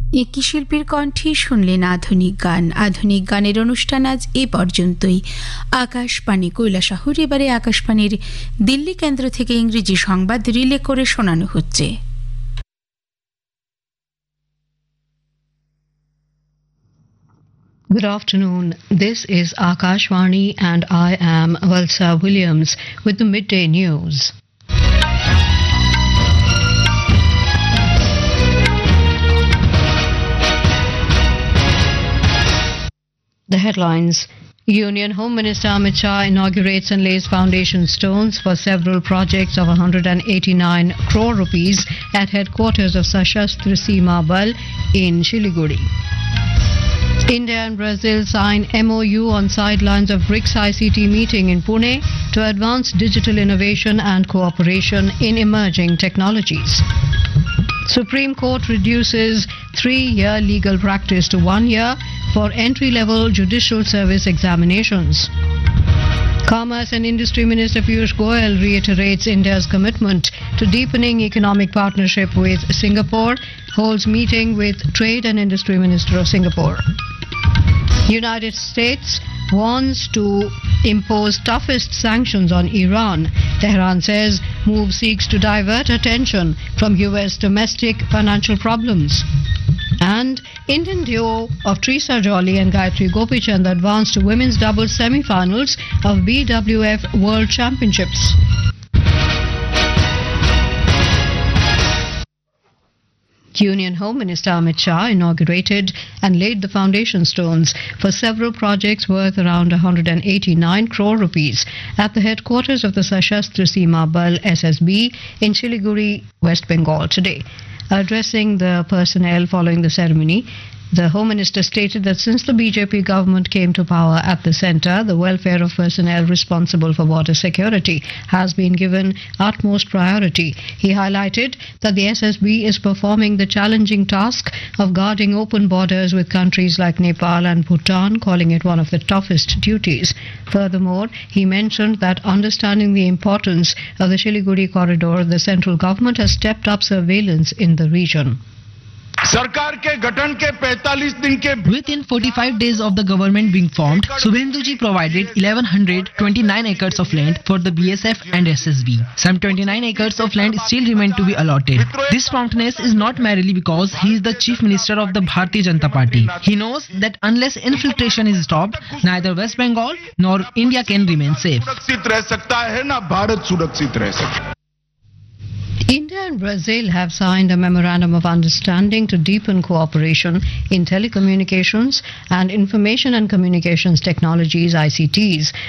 একই শিল্পীর কণ্ঠে শুনলেন আধুনিক গান। আধুনিক গানের অনুষ্ঠান আজ এ পর্যন্তই। আকাশবাণী কৈলাসহর। এবারে আকাশবাণীর দিল্লি কেন্দ্র থেকে ইংরেজি সংবাদ রিলে করে শোনানো হচ্ছে। Good afternoon. This is Akashvani and I am Valsa Williams with the midday news. The headlines. Union Home Minister Amit Shah inaugurates and lays foundation stones for several projects of 189 crore rupees at headquarters of Sashastra Seema Bal in Siliguri. India and Brazil sign MOU on sidelines of BRICS ICT meeting in Pune to advance digital innovation and cooperation in emerging technologies. Supreme Court reduces 3-year legal practice to 1 year for entry-level judicial service examinations. Commerce and Industry Minister Piyush Goyal reiterates India's commitment to deepening economic partnership with Singapore, holds meeting with Trade and Industry Minister of Singapore. United States wants to impose toughest sanctions on Iran. Tehran says move seeks to divert attention from US domestic financial problems. And Indian duo of Trisa Jolly and Gayatri Gopichand advanced to women's doubles semi-finals of BWF World Championships. Union Home Minister Amit Shah inaugurated and laid the foundation stones for several projects worth around 189 crore rupees at the headquarters of the Sashastra Seema Bal SSB in Siliguri, West Bengal today. Addressing the personnel following the ceremony, the Home Minister stated that since the BJP government came to power at the centre, the welfare of personnel responsible for border security has been given utmost priority. He highlighted that the SSB is performing the challenging task of guarding open borders with countries like Nepal and Bhutan, calling it one of the toughest duties. Furthermore, he mentioned that understanding the importance of the Siliguri corridor, the central government has stepped up surveillance in the region. सरकार के गठन के 45 दिन के Within 45 days of the government being formed, Subhenduji provided 1129 acres of land for the BSF and SSB. Some 29 acres of land still remain to be allotted. This promptness is not merely because he is the Chief Minister of the Bharatiya Janata Party. He knows that unless infiltration is stopped, neither West Bengal nor India can remain safe. सुरक्षित रह सकता है ना भारत सुरक्षित रह सकता है. India and Brazil have signed a memorandum of understanding to deepen cooperation in telecommunications and information and communications technologies (ICTs)